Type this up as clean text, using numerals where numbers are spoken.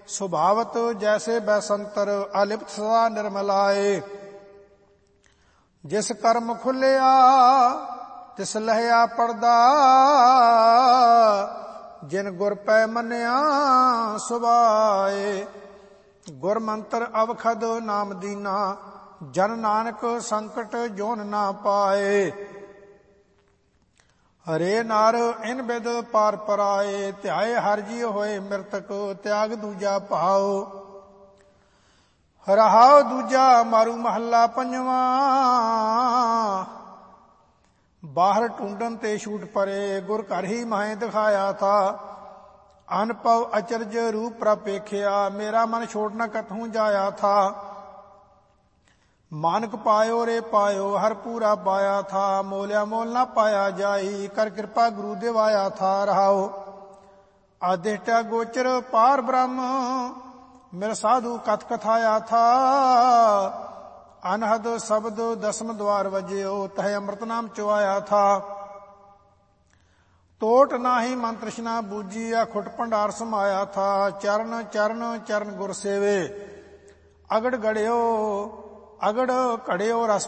ਸੁਭਾਵਤ ਜੈਸੇ ਬੈਸੰਤਰ ਅਲਿਪਤ ਸਦਾ ਨਿਰਮਲਾਏ। ਜਿਸ ਕਰਮ ਖੁੱਲਿਆ ਤਿਸ ਲਹਿਆ ਪਰਦਾ, ਜਿਨ ਗੁਰ ਪੈ ਮੰਨਿਆ ਸੁਭਾਏ। ਗੁਰ ਮੰਤਰ ਅਵਖਦ ਨਾਮ ਦੀਨਾ, ਜਨ ਨਾਨਕ ਸੰਕਟ ਜੋਨ ਨਾ ਪਾਏ। ਹਰੇ ਨਰ ਇਨ ਬਿਦ ਪਾਰ ਪਰਾਏ, ਧਿਆਏ ਹਰਿ ਜੀ ਹੋਏ ਮਿਰਤਕ, ਤਿਆਗ ਦੂਜਾ ਭਾਉ। ਰਹਾਉ ਦੂਜਾ ਮਾਰੂ ਮਹੱਲਾ ਪੰਜਵਾਂ, ਬਾਹਰ ਢੂੰਡਨ ਤੇ ਛੂਟ ਪਰੇ, ਗੁਰ ਘਰ ਹੀ ਮਾਹੇ ਦਿਖਾਇਆ ਥਾ। ਅਨਪਵ ਅਚਰਜ ਰੂਪ ਪ੍ਰਪੇਖਿਆ, ਮੇਰਾ ਮਨ ਛੋੜ ਨ ਕਤਹੂ ਜਾਇਆ ਥਾ। ਮਾਨਕ ਪਾਇਓ ਰੇ ਪਾਇਓ ਹਰ ਪੂਰਾ ਪਾਇਆ ਥਾ, ਮੋਲਿਆ ਮੋਲ ਨਾ ਪਾਇਆ ਜਾਈ, ਕਰ ਕਿਰਪਾ ਗੁਰੂ ਦਿਵਾਇਆ ਥਾ। ਰਹਾਉ ਆਦਿਸ਼ਟਾ ਗੋਚਰ ਪਾਰ ਬ੍ਰਹਮ, ਮੇਰਾ ਸਾਧੂ ਕਥ ਕਥਾਇਆ ਥਾ। ਅਨਹਦ ਸ਼ਬਦ ਦਸਮ ਦਵਾਰ ਵਜਿਓ, ਤਹ ਅੰਮ੍ਰਿਤ ਨਾਮ ਚੁਆਇਆ ਥਾ। ਟੋਟ ਨਾਹੀ ਮਨ ਤ੍ਰਿਸ਼ਨਾ ਬੂਜੀ, ਖੁੱਟ ਭੰਡਾਰ ਸਮਾਇਆ ਥਾ। ਚਰਨ ਚਰਨ ਚਰਨ ਗੁਰ ਸੇਵੇ, ਅਗੜ ਘੜਿਓ ਰਸ